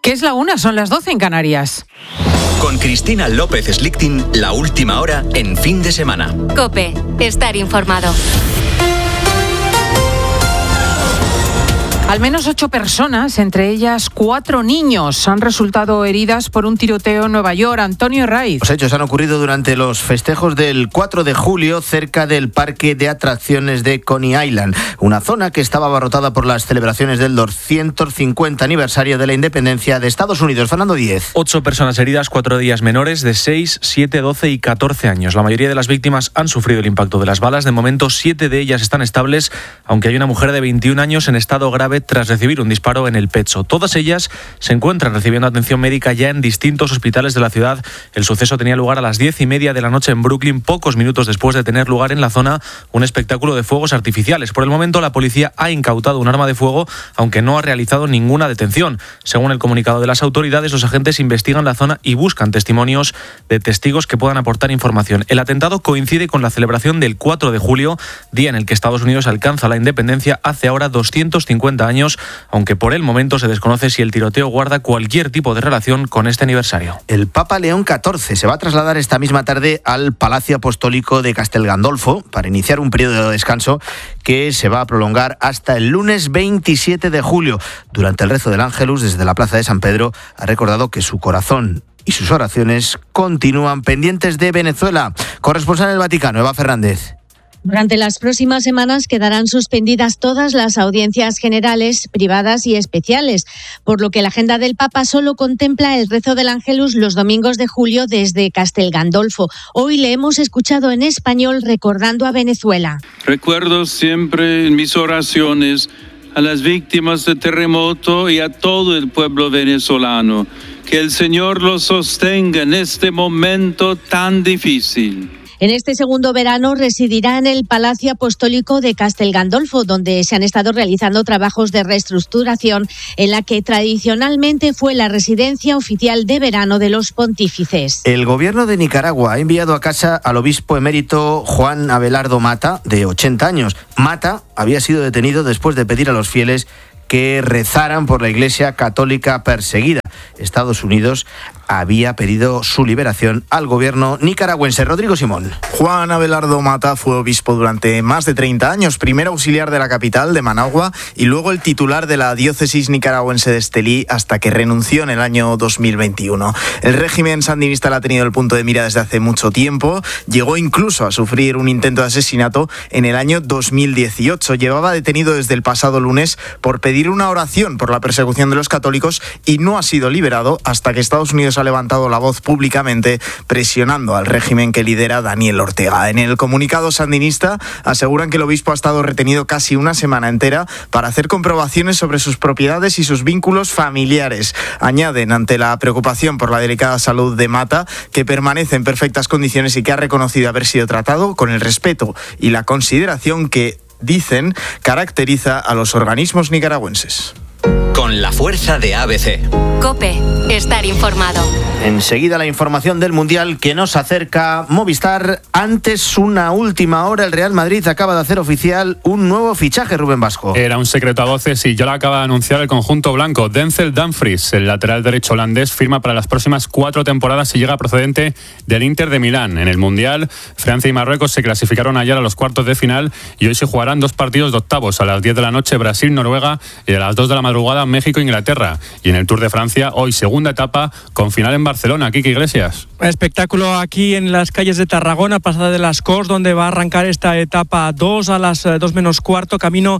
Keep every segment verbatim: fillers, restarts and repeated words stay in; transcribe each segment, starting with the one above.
Que es la una, son las doce en Canarias. Con Cristina López Slichting, la última hora en Fin de Semana. COPE, estar informado. Al menos ocho personas, entre ellas cuatro niños, han resultado heridas por un tiroteo en Nueva York. Antonio Raiz. Los hechos han ocurrido durante los festejos del cuatro de julio cerca del parque de atracciones de Coney Island, una zona que estaba abarrotada por las celebraciones del doscientos cincuenta aniversario de la independencia de Estados Unidos. Fernando Díez. Ocho personas heridas, cuatro de ellas menores de seis, siete, doce y catorce años. La mayoría de las víctimas han sufrido el impacto de las balas. De momento, siete de ellas están estables, aunque hay una mujer de veintiún años en estado grave tras recibir un disparo en el pecho. Todas ellas se encuentran recibiendo atención médica ya en distintos hospitales de la ciudad. El suceso tenía lugar a las diez y media de la noche en Brooklyn, pocos minutos después de tener lugar en la zona un espectáculo de fuegos artificiales. Por el momento, la policía ha incautado un arma de fuego, aunque no ha realizado ninguna detención. Según el comunicado de las autoridades, los agentes investigan la zona y buscan testimonios de testigos que puedan aportar información. El atentado coincide con la celebración del cuatro de julio, día en el que Estados Unidos alcanza la independencia hace ahora doscientos cincuenta años, aunque por el momento se desconoce si el tiroteo guarda cualquier tipo de relación con este aniversario. El Papa León catorce se va a trasladar esta misma tarde al Palacio Apostólico de Castel Gandolfo para iniciar un periodo de descanso que se va a prolongar hasta el lunes veintisiete de julio. Durante el rezo del Ángelus, desde la Plaza de San Pedro, ha recordado que su corazón y sus oraciones continúan pendientes de Venezuela. Corresponsal en el Vaticano, Eva Fernández. Durante las próximas semanas quedarán suspendidas todas las audiencias generales, privadas y especiales, por lo que la agenda del Papa solo contempla el rezo del Ángelus los domingos de julio desde Castel Gandolfo. Hoy le hemos escuchado en español recordando a Venezuela. Recuerdo siempre en mis oraciones a las víctimas del terremoto y a todo el pueblo venezolano. Que el Señor los sostenga en este momento tan difícil. En este segundo verano residirá en el Palacio Apostólico de Castel Gandolfo, donde se han estado realizando trabajos de reestructuración en la que tradicionalmente fue la residencia oficial de verano de los pontífices. El gobierno de Nicaragua ha enviado a casa al obispo emérito Juan Abelardo Mata, de ochenta años. Mata había sido detenido después de pedir a los fieles que rezaran por la Iglesia católica perseguida. Estados Unidos había pedido su liberación al gobierno nicaragüense. Rodrigo Simón. Juan Abelardo Mata fue obispo durante más de treinta años, primero auxiliar de la capital, de Managua, y luego el titular de la diócesis nicaragüense de Estelí, hasta que renunció en el año dos mil veintiuno. El régimen sandinista le ha tenido el punto de mira desde hace mucho tiempo. Llegó incluso a sufrir un intento de asesinato en el año dos mil dieciocho. Llevaba detenido desde el pasado lunes por pedir una oración por la persecución de los católicos y no ha sido liberado hasta que Estados Unidos ha levantado la voz públicamente presionando al régimen que lidera Daniel Ortega. En el comunicado sandinista aseguran que el obispo ha estado retenido casi una semana entera para hacer comprobaciones sobre sus propiedades y sus vínculos familiares. Añaden, ante la preocupación por la delicada salud de Mata, que permanece en perfectas condiciones y que ha reconocido haber sido tratado con el respeto y la consideración que, dicen, caracteriza a los organismos nicaragüenses. Con la fuerza de A B C. COPE, estar informado. Enseguida la información del Mundial que nos acerca Movistar. Antes, una última hora, el Real Madrid acaba de hacer oficial un nuevo fichaje, Rubén Vasco. Era un secreto a voces y ya lo acaba de anunciar el conjunto blanco. Denzel Dumfries, el lateral derecho holandés, firma para las próximas cuatro temporadas y llega procedente del Inter de Milán. En el Mundial, Francia y Marruecos se clasificaron ayer a los cuartos de final y hoy se jugarán dos partidos de octavos. A las diez de la noche Brasil-Noruega y a las dos de la madrugada México-Inglaterra. Y en el Tour de Francia, hoy segunda etapa con final en Barcelona. Kike Iglesias. Espectáculo aquí en las calles de Tarragona, pasada de las Corts, donde va a arrancar esta etapa dos a las dos menos cuarto, camino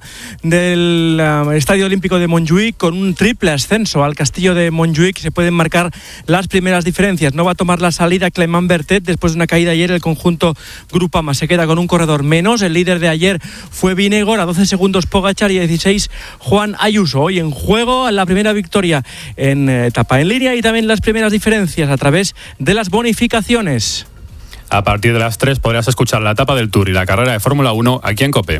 del uh, Estadio Olímpico de Montjuïc, con un triple ascenso al castillo de Montjuïc. Se pueden marcar las primeras diferencias. No va a tomar la salida Clément Bertet después de una caída ayer. El conjunto Grupama se queda con un corredor menos. El líder de ayer fue Vinegor, a doce segundos Pogačar y a dieciséis Juan Ayuso. Hoy en juego la primera victoria en etapa en línea y también las primeras diferencias a través de las bonificaciones. A partir de las tres podrás escuchar la etapa del Tour y la carrera de Fórmula uno aquí en COPE.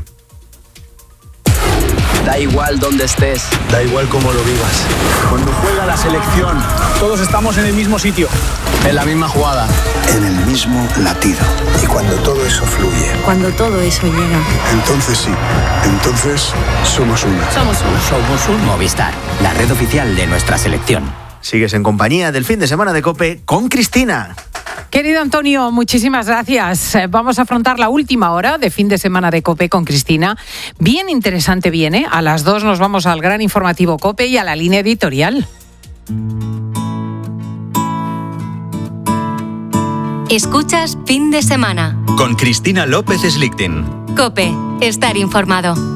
Da igual dónde estés, da igual cómo lo vivas. Cuando juega la selección, todos estamos en el mismo sitio, en la misma jugada, en el mismo latido. Y cuando todo eso fluye, cuando todo eso llega, entonces sí, entonces somos uno. Somos uno. Somos uno. Movistar, la red oficial de nuestra selección. Sigues en compañía del fin de semana de COPE con Cristina. Querido Antonio, muchísimas gracias. Vamos a afrontar la última hora de fin de semana de COPE con Cristina. Bien interesante viene. A las dos nos vamos al gran informativo COPE y a la línea editorial. Escuchas Fin de Semana con Cristina López Slichting. COPE, estar informado.